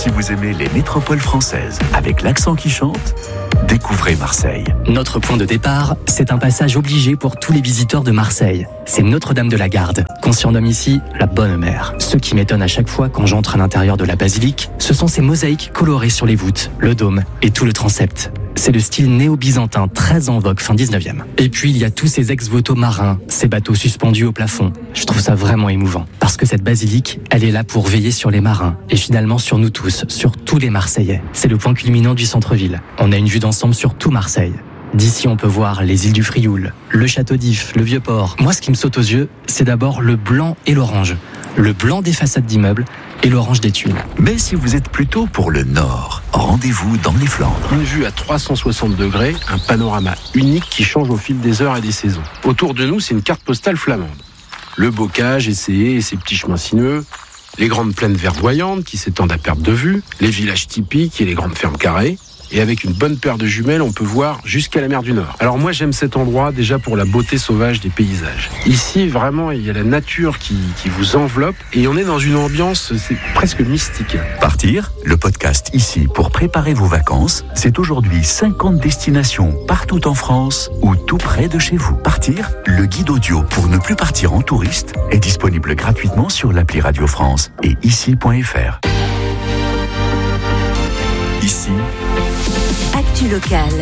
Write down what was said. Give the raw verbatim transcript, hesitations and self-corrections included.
Si vous aimez les métropoles françaises avec l'accent qui chante, découvrez Marseille. Notre point de départ, c'est un passage obligé pour tous les visiteurs de Marseille. C'est Notre-Dame de la Garde, qu'on surnomme ici la Bonne Mère. Ce qui m'étonne à chaque fois quand j'entre à l'intérieur de la basilique, ce sont ces mosaïques colorées sur les voûtes, le dôme et tout le transept. C'est le style néo-byzantin très en vogue fin dix-neuvième. Et puis il y a tous ces ex-voto marins, ces bateaux suspendus au plafond. Je trouve ça vraiment émouvant. Parce que cette basilique, elle est là pour veiller sur les marins. Et finalement sur nous tous, sur tous les Marseillais. C'est le point culminant du centre-ville. On a une vue d'ensemble sur tout Marseille. D'ici, on peut voir les îles du Frioul, le château d'If, le Vieux-Port. Moi, ce qui me saute aux yeux, c'est d'abord le blanc et l'orange. Le blanc des façades d'immeubles et l'orange des tuiles. Mais si vous êtes plutôt pour le nord, rendez-vous dans les Flandres. Une vue à trois cent soixante degrés, un panorama unique qui change au fil des heures et des saisons. Autour de nous, c'est une carte postale flamande. Le bocage essayé et ses petits chemins sinueux, les grandes plaines verdoyantes qui s'étendent à perte de vue, les villages typiques et les grandes fermes carrées. Et avec une bonne paire de jumelles, on peut voir jusqu'à la mer du Nord. Alors moi, j'aime cet endroit déjà pour la beauté sauvage des paysages. Ici, vraiment, il y a la nature qui, qui vous enveloppe et on est dans une ambiance, c'est presque mystique. Partir, le podcast ici pour préparer vos vacances, c'est aujourd'hui cinquante destinations partout en France ou tout près de chez vous. Partir, le guide audio pour ne plus partir en touriste, est disponible gratuitement sur l'appli Radio France et ici point f r. Ici, Actu locale.